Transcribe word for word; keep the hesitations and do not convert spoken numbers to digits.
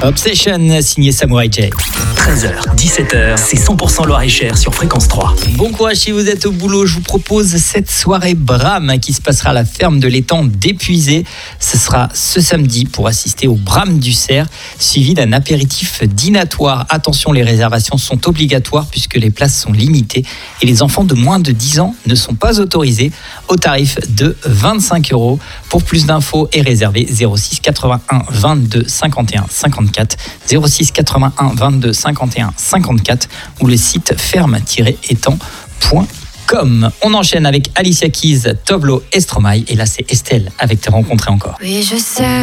Obsession, signé Samurai J. treize heures, dix-sept heures, c'est cent pour cent Loir-et-Cher sur Fréquence trois. Bon courage si vous êtes au boulot, je vous propose cette soirée Brame qui se passera à la ferme de l'étang d'Épuisé. Ce sera ce samedi pour assister au Brame du Cerf, suivi d'un apéritif dînatoire. Attention, les réservations sont obligatoires puisque les places sont limitées et les enfants de moins de dix ans ne sont pas autorisés au tarif de vingt-cinq euros. Pour plus d'infos et réserver zéro six quatre-vingt-un vingt-deux cinquante et un cinquante-quatre, zéro six quatre-vingt-un vingt-deux cinquante et un cinquante-quatre ou le site ferme-étang point com. On enchaîne avec Alicia Keys, Toblo et Stromae et là c'est Estelle avec T'es rencontré encore. Oui, je sais.